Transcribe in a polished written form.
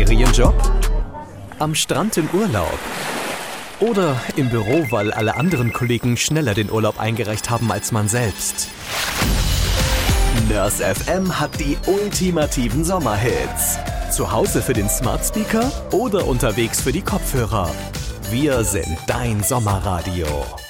Ferienjob? Am Strand im Urlaub? Oder im Büro, weil alle anderen Kollegen schneller den Urlaub eingereicht haben als man selbst? Nurse FM hat die ultimativen Sommerhits. Zu Hause für den Smart Speaker oder unterwegs für die Kopfhörer. Wir sind dein Sommerradio.